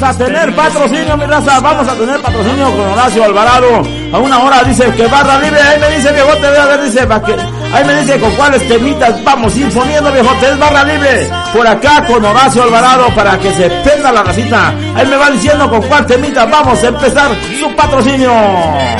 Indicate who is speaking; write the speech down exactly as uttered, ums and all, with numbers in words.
Speaker 1: A tener patrocinio, mi raza, vamos a tener patrocinio con Horacio Alvarado. A una hora dice que barra libre, ahí me dice viejote, a ver, dice, pa' que, ahí me dice con cuáles temitas vamos a ir poniendo, viejote, es barra libre. Por acá con Horacio Alvarado para que se prenda la racita. Ahí me va diciendo con cuál temitas vamos a empezar su patrocinio.